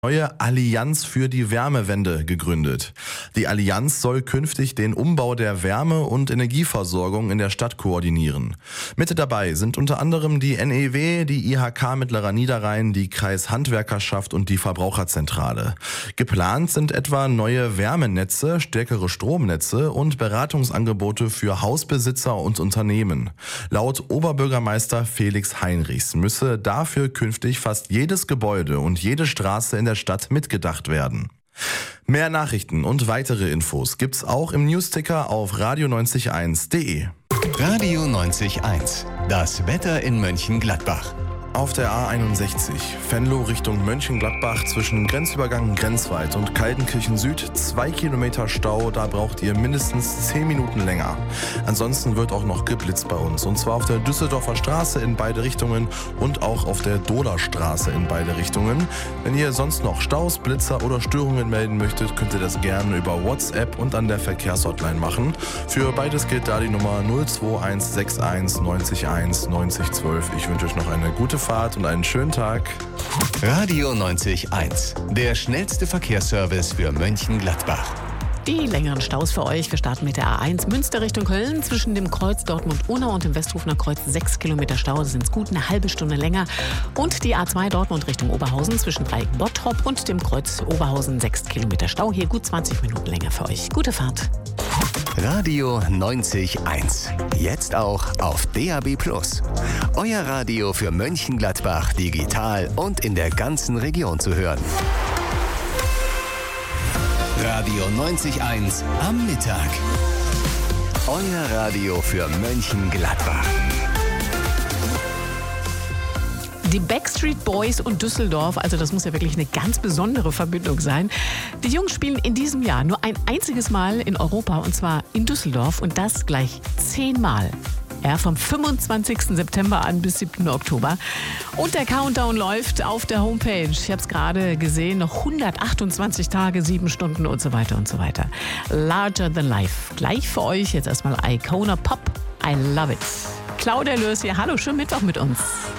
Neue Allianz für die Wärmewende gegründet. Die Allianz soll künftig den Umbau der Wärme- und Energieversorgung in der Stadt koordinieren. Mit dabei sind unter anderem die NEW, die IHK Mittlerer Niederrhein, die Kreishandwerkerschaft und die Verbraucherzentrale. Geplant sind etwa neue Wärmenetze, stärkere Stromnetze und Beratungsangebote für Hausbesitzer und Unternehmen. Laut Oberbürgermeister Felix Heinrichs müsse dafür künftig fast jedes Gebäude und jede Straße in der Stadt mitgedacht werden. Mehr Nachrichten und weitere Infos gibt's auch im Newsticker auf radio901.de. Radio 90.1, das Wetter in Mönchengladbach. Auf der A61, Venlo Richtung Mönchengladbach zwischen Grenzübergang Grenzwald und Kaltenkirchen Süd 2 Kilometer Stau, da braucht ihr mindestens 10 Minuten länger. Ansonsten wird auch noch geblitzt bei uns, und zwar auf der Düsseldorfer Straße in beide Richtungen und auch auf der Dohlerstraße in beide Richtungen. Wenn ihr sonst noch Staus, Blitzer oder Störungen melden möchtet, könnt ihr das gerne über WhatsApp und an der Verkehrshotline machen. Für beides gilt da die Nummer 02161 90 1 90 12. Ich wünsche euch noch eine gute Fahrt und einen schönen Tag. Radio 90.1, der schnellste Verkehrsservice für Mönchengladbach. Die längeren Staus für euch. Wir starten mit der A1 Münster Richtung Köln. Zwischen dem Kreuz Dortmund-Unna und dem Westrufener Kreuz 6 Kilometer Stau. Das sind gut eine halbe Stunde länger. Und die A2 Dortmund Richtung Oberhausen zwischen Dreieck Bottrop und dem Kreuz Oberhausen 6 Kilometer Stau. Hier gut 20 Minuten länger für euch. Gute Fahrt. Radio 90.1, jetzt auch auf DAB+. Euer Radio für Mönchengladbach, digital und in der ganzen Region zu hören. Radio 90.1 am Mittag. Euer Radio für Mönchengladbach. Die Backstreet Boys und Düsseldorf, also das muss ja wirklich eine ganz besondere Verbindung sein. Die Jungs spielen in diesem Jahr nur ein einziges Mal in Europa, und zwar in Düsseldorf, und das gleich 10 Mal. Ja, vom 25. September an bis 7. Oktober. Und der Countdown läuft auf der Homepage. Ich habe es gerade gesehen, noch 128 Tage, 7 Stunden und so weiter und so weiter. Larger than life. Gleich für euch jetzt erstmal Icona Pop. I love it. Claudia Lörs hier. Hallo, schönen Mittwoch mit uns.